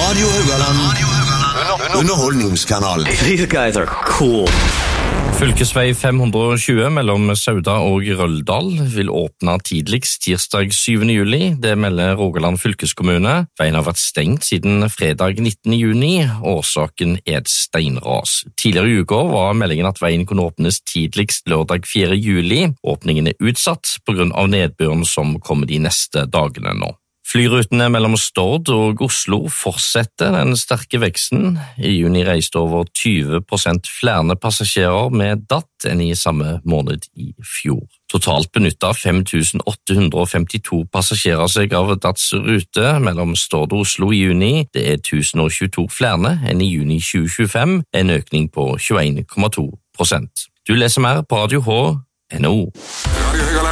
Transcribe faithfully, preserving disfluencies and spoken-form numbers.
Radio Haugaland. Under- Underholdningskanal. These guys are cool. Fylkesvei fem hundre og tjue mellom Sauda og Røldal vil åpne tidligst tirsdag syvende juli. Det melder Rogaland fylkeskommune. Veien har vært stengt siden fredag nittende juni. Årsaken er et steinras. Tidligere i uka var meldingen at veien kunne åpnes tidligst lørdag fjerde juli. Åpningen er utsatt på grunn av nedbøren som kommer de neste dagene nå. Flyrutene mellom Stord og Oslo fortsetter den sterke veksten. I juni reiste over tyve prosent flere passasjerer med D A T enn i samme måned i fjor. Totalt benyttet fem tusen åtte hundre femtito passasjerer seg av D A Ts rute mellom Stord og Oslo i juni. Det er tusen tjueto flere enn i juni tjue tjuefem, en økning på tjueen komma to prosent. Du leser mer på Radio H punktum N O.